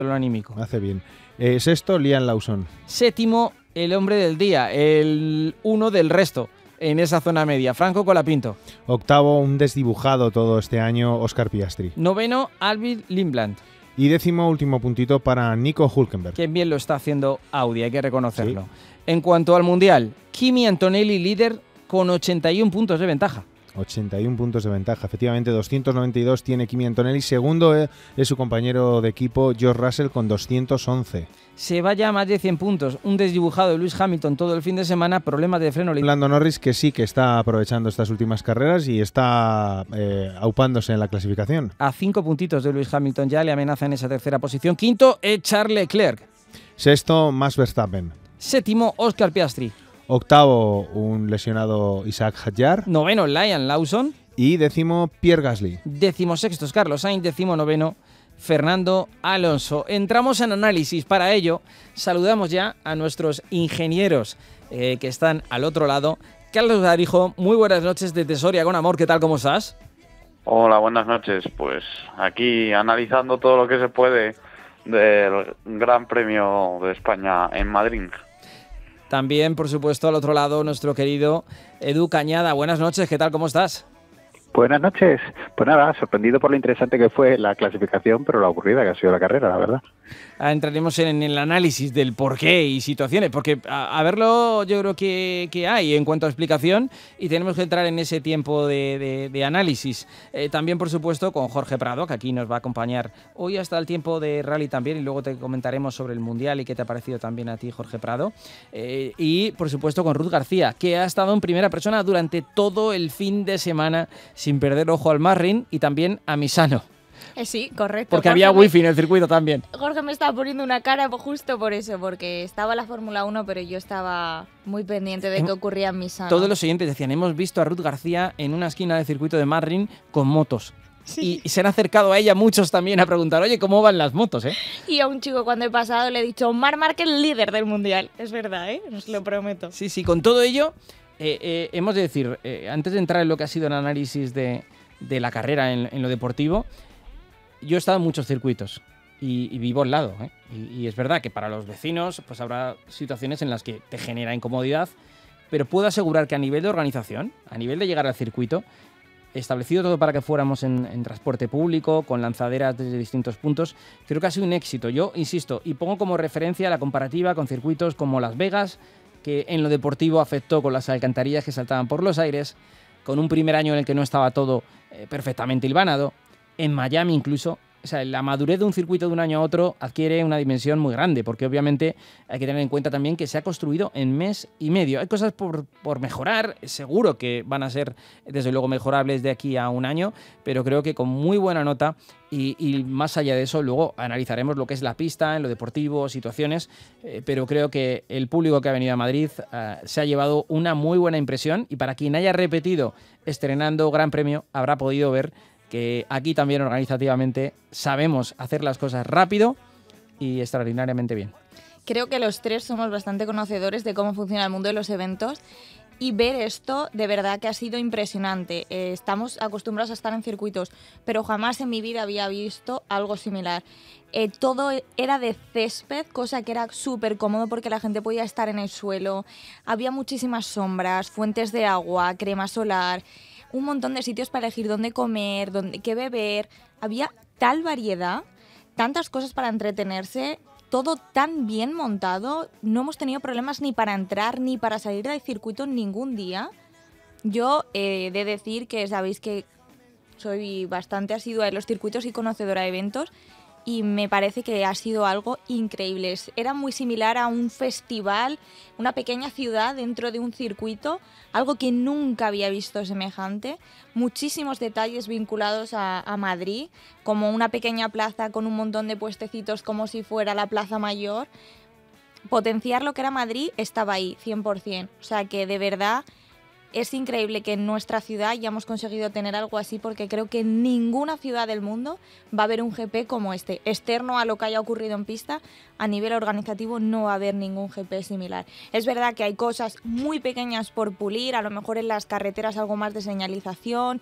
lo anímico. Hace bien. Sexto, Liam Lawson. Séptimo, el hombre del día, el uno del resto en esa zona media, Franco Colapinto. Octavo, un desdibujado todo este año, Oscar Piastri. Noveno, Alvin Lindblad. Y décimo, último puntito para Nico Hülkenberg. Qué bien lo está haciendo Audi, hay que reconocerlo. Sí. En cuanto al Mundial, Kimi Antonelli líder con 81 puntos de ventaja. 81 puntos de ventaja, efectivamente 292 tiene Kimi Antonelli, segundo es su compañero de equipo George Russell con 211. Se va ya a más de 100 puntos, un desdibujado de Lewis Hamilton todo el fin de semana, problemas de freno. Lando Norris que sí que está aprovechando estas últimas carreras y está aupándose en la clasificación. A 5 puntitos de Lewis Hamilton ya le amenaza en esa tercera posición. Quinto es Charles Leclerc. Sexto, Max Verstappen. Séptimo, Oscar Piastri. Octavo, un lesionado Isaac Hadjar. Noveno, Liam Lawson. Y décimo, Pierre Gasly. Decimosexto, Carlos Sainz. Decimonoveno, Fernando Alonso. Entramos en análisis. Para ello, saludamos ya a nuestros ingenieros que están al otro lado. Carlos Garijo, muy buenas noches desde Soria con Amor. ¿Qué tal? ¿Cómo estás? Hola, buenas noches. Pues aquí analizando todo lo que se puede del Gran Premio de España en Madrid. También, por supuesto, al otro lado, nuestro querido Edu Cañada. Buenas noches, ¿qué tal? ¿Cómo estás? Buenas noches. Pues nada, sorprendido por lo interesante que fue la clasificación, pero lo aburrida que ha sido la carrera, la verdad. Entraremos en el análisis del porqué y situaciones, porque a verlo yo creo que hay en cuanto a explicación y tenemos que entrar en ese tiempo de análisis. También, por supuesto, con Jorge Prado, que aquí nos va a acompañar hoy hasta el tiempo de rally también, y luego te comentaremos sobre el Mundial y qué te ha parecido también a ti, Jorge Prado. Y, por supuesto, con Ruth García, que ha estado en primera persona durante todo el fin de semana sin perder ojo al Marrin y también a Misano. Sí, correcto. Porque Jorge había wifi en el circuito también. Jorge me estaba poniendo una cara justo por eso, porque estaba la Fórmula 1, pero yo estaba muy pendiente de qué ocurría en Misano. Todos los siguientes decían, hemos visto a Ruth García en una esquina del circuito de Marrin con motos. Sí. Y se han acercado a ella muchos también a preguntar, oye, ¿cómo van las motos? Y a un chico cuando he pasado le he dicho, Marc Márquez líder del Mundial. Es verdad, os lo prometo. Sí, con todo ello, hemos de decir, antes de entrar en lo que ha sido el análisis de la carrera en lo deportivo, yo he estado en muchos circuitos y vivo al lado, y es verdad que para los vecinos pues habrá situaciones en las que te genera incomodidad, pero puedo asegurar que a nivel de organización, a nivel de llegar al circuito, establecido todo para que fuéramos en transporte público, con lanzaderas desde distintos puntos, creo que ha sido un éxito. Yo insisto, y pongo como referencia la comparativa con circuitos como Las Vegas, que en lo deportivo afectó con las alcantarillas que saltaban por los aires, con un primer año en el que no estaba todo perfectamente hilvanado. En Miami incluso, o sea, la madurez de un circuito de un año a otro adquiere una dimensión muy grande, porque obviamente hay que tener en cuenta también que se ha construido en mes y medio. Hay cosas por mejorar, seguro que van a ser desde luego mejorables de aquí a un año, pero creo que con muy buena nota y más allá de eso luego analizaremos lo que es la pista, en lo deportivo, situaciones, pero creo que el público que ha venido a Madrid se ha llevado una muy buena impresión y para quien haya repetido estrenando Gran Premio habrá podido ver que aquí también organizativamente sabemos hacer las cosas rápido y extraordinariamente bien. Creo que los tres somos bastante conocedores de cómo funciona el mundo de los eventos y ver esto de verdad que ha sido impresionante. Estamos acostumbrados a estar en circuitos, pero jamás en mi vida había visto algo similar. Todo era de césped, cosa que era súper cómodo porque la gente podía estar en el suelo. Había muchísimas sombras, fuentes de agua, crema solar, un montón de sitios para elegir dónde comer, qué beber. Había tal variedad, tantas cosas para entretenerse, todo tan bien montado. No hemos tenido problemas ni para entrar ni para salir del circuito ningún día. Yo he de decir que sabéis que soy bastante asidua de los circuitos y conocedora de eventos y me parece que ha sido algo increíble. Era muy similar a un festival, una pequeña ciudad dentro de un circuito, algo que nunca había visto semejante. Muchísimos detalles vinculados a Madrid, como una pequeña plaza con un montón de puestecitos como si fuera la Plaza Mayor. Potenciar lo que era Madrid estaba ahí, 100%. O sea que de verdad es increíble que en nuestra ciudad hayamos conseguido tener algo así, porque creo que en ninguna ciudad del mundo va a haber un GP como este. Externo a lo que haya ocurrido en pista, a nivel organizativo no va a haber ningún GP similar. Es verdad que hay cosas muy pequeñas por pulir, a lo mejor en las carreteras algo más de señalización,